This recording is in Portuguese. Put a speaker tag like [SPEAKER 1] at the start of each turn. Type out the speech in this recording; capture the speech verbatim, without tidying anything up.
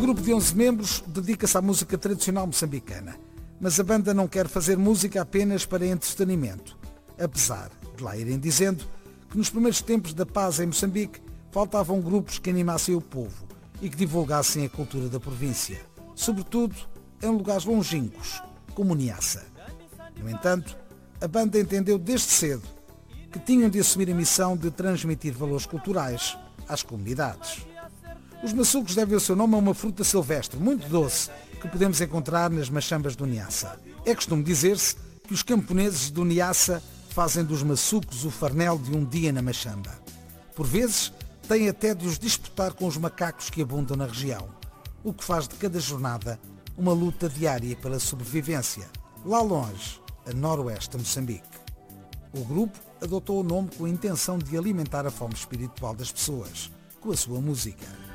[SPEAKER 1] grupo de onze membros dedica-se à música tradicional moçambicana, mas a banda não quer fazer música apenas para entretenimento, apesar de lá irem dizendo que nos primeiros tempos da paz em Moçambique faltavam grupos que animassem o povo e que divulgassem a cultura da província, sobretudo em lugares longínquos, como Niassa. No entanto, a banda entendeu desde cedo que tinham de assumir a missão de transmitir valores culturais às comunidades. Os maçucos devem o seu nome a uma fruta silvestre muito doce que podemos encontrar nas machambas do Niassa. É costume dizer-se que os camponeses do Niassa fazem dos maçucos o farnel de um dia na machamba. Por vezes, têm até de os disputar com os macacos que abundam na região, o que faz de cada jornada uma luta diária pela sobrevivência, lá longe, a noroeste de Moçambique. O grupo adotou o nome com a intenção de alimentar a fome espiritual das pessoas, com a sua música.